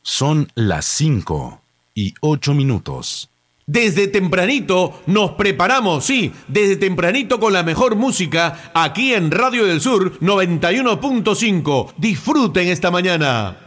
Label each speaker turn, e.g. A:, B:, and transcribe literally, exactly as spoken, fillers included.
A: Son las cinco y ocho minutos.
B: Desde tempranito nos preparamos, sí, desde tempranito con la mejor música aquí en Radio del Sur noventa y uno punto cinco. Disfruten esta mañana.